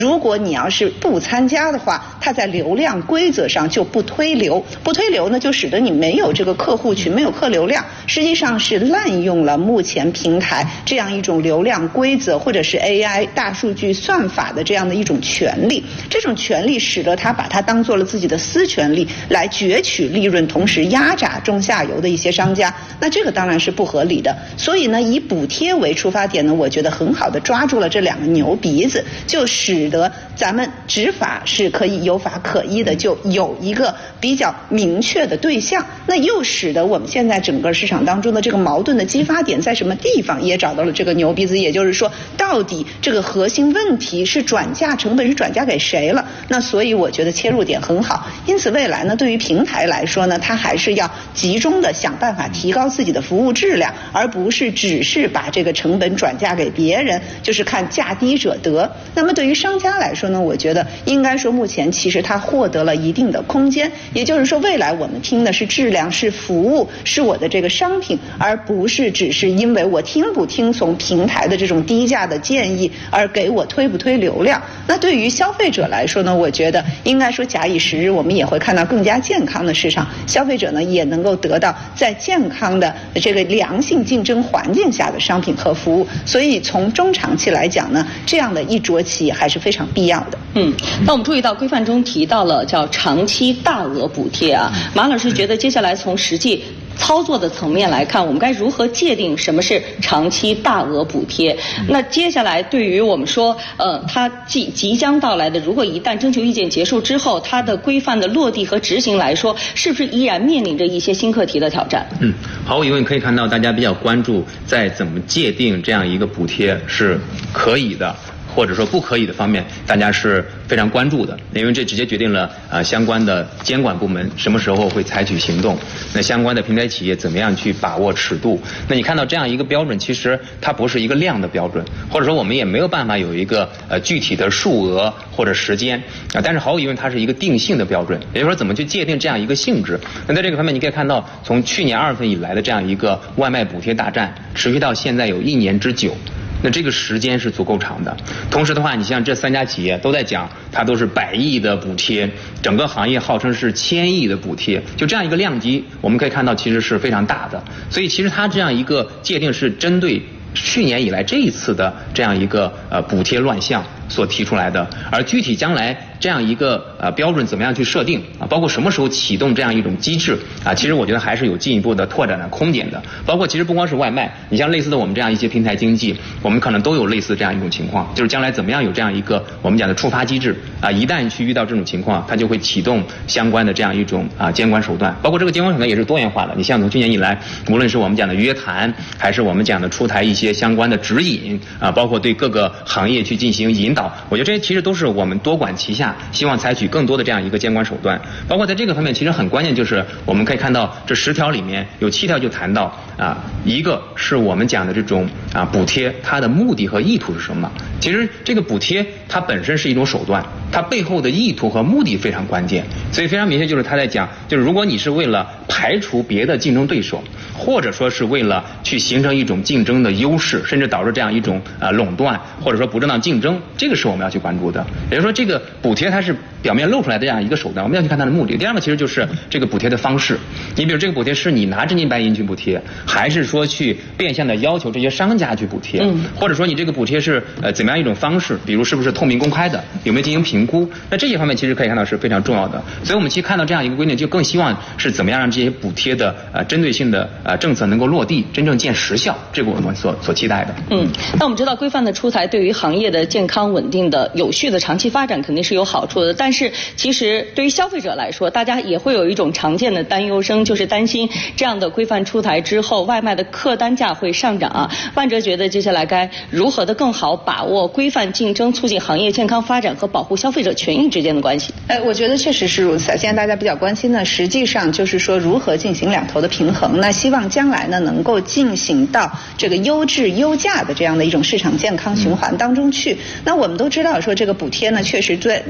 如果你要是不参加的话，它在流量规则上就不推流，不推流呢，就使得你没有这个客户群，没有客流量，实际上是滥用了目前平台这样一种流量规则或者是 AI 大数据算法的这样的一种权利。这种权利使得他把它当做了自己的私权利来攫取利润，同时压榨中下游的一些商家，那这个当然是不合理的。所以呢，以补贴为出发点呢，我觉得很好的抓住了这两个牛鼻子，就使得咱们执法是可以有法可依的，就有一个比较明确的对象。那又使得我们现在整个市场当中的这个矛盾的激发点在什么地方，也找到了这个牛鼻子。也就是说，到底这个核心问题是转嫁成本是转嫁给谁了？那所以我觉得切入点很好。因此未来呢，对于平台来说呢，它还是要集中的想办法提高自己的服务质量，而不是只是把这个成本转嫁给别人，就是看价低者得。那么对于商家来说呢，我觉得应该说目前其实它获得了一定的空间，也就是说未来我们听的是质量，是服务，是我的这个商品，而不是只是因为我听不听从平台的这种低价的建议而给我推不推流量。那对于消费者来说呢，我觉得应该说假以时日，我们也会看到更加健康的市场，消费者呢也能够得到在健康的这个良性竞争环境下的商品和服务。所以从中长期来讲呢，这样的一着棋还是非常必要的。 那我们注意到规范中提到了叫长期大额补贴啊，马老师觉得接下来从实际操作的层面来看，我们该如何界定什么是长期大额补贴？那接下来对于我们说，它即将到来的，如果一旦征求意见结束之后，它的规范的落地和执行来说，是不是依然面临着一些新课题的挑战？ 毫无疑问可以看到，大家比较关注在怎么界定这样一个补贴是可以的，或者说不可以的方面，大家是非常关注的，因为这直接决定了相关的监管部门什么时候会采取行动，那相关的平台企业怎么样去把握尺度。那你看到这样一个标准，其实它不是一个量的标准，或者说我们也没有办法有一个具体的数额或者时间但是毫无疑问它是一个定性的标准，也就是说怎么去界定这样一个性质。那在这个方面你可以看到，从去年2月份以来的这样一个外卖补贴大战持续到现在有1年之久，那这个时间是足够长的。同时的话，你像这3家企业都在讲，它都是100亿的补贴，整个行业号称是1000亿的补贴，就这样一个量级，我们可以看到其实是非常大的。所以其实它这样一个界定是针对去年以来这一次的这样一个补贴乱象所提出来的，而具体将来这样一个标准怎么样去设定包括什么时候启动这样一种机制其实我觉得还是有进一步的拓展的空间的。包括其实不光是外卖，你像类似的我们这样一些平台经济，我们可能都有类似这样一种情况，就是将来怎么样有这样一个我们讲的触发机制一旦去遇到这种情况，它就会启动相关的这样一种监管手段。包括这个监管手段也是多元化的，你像从去年以来，无论是我们讲的约谈，还是我们讲的出台一些相关的指引包括对各个行业去进行引导，我觉得这些其实都是我们多管齐下，希望采取更多的这样一个监管手段。包括在这个方面其实很关键，就是我们可以看到这10条里面有7条就谈到一个是我们讲的这种补贴它的目的和意图是什么。其实这个补贴它本身是一种手段，它背后的意图和目的非常关键。所以非常明确，就是他在讲，就是如果你是为了排除别的竞争对手，或者说是为了去形成一种竞争的优势，甚至导致这样一种垄断或者说不正当竞争，这个是我们要去关注的。也就是说这个补贴它是表面露出来的这样一个手段，我们要去看它的目的。第二个其实就是这个补贴的方式，你比如这个补贴是你拿真金白银去补贴，还是说去变相的要求这些商家去补贴，或者说你这个补贴是怎么样一种方式，比如是不是透明公开的，有没有进行评估，那这些方面其实可以看到是非常重要的。所以我们其实看到这样一个规定，就更希望是怎么样让这些补贴的针对性的政策能够落地，真正见实效，这个我们所期待的。 那我们知道规范的出台对于行业的健康稳定的有序的长期发展肯定是有好处的，但是其实对于消费者来说，大家也会有一种常见的担忧声，就是担心这样的规范出台之后，外卖的客单价会上涨万哲觉得接下来该如何的更好把握规范竞争、促进行业健康发展和保护消费者权益之间的关系？ 我觉得确实是如此。现在大家比较关心的，实际上就是说如何进行两头的平衡。那希望将来呢能够进行到这个优质优价的这样的一种市场健康循环当中去。那我们都知道说这个补贴呢，确实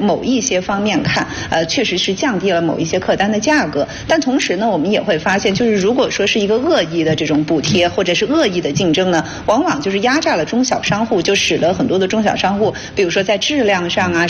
某一些方面看，确实是降低了某一些客单的价格。但同时呢，我们也会发现，就是如果说是一个恶意的这种补贴，或者是恶意的竞争呢，往往就是压榨了中小商户，就使得很多的中小商户，比如说在质量上啊。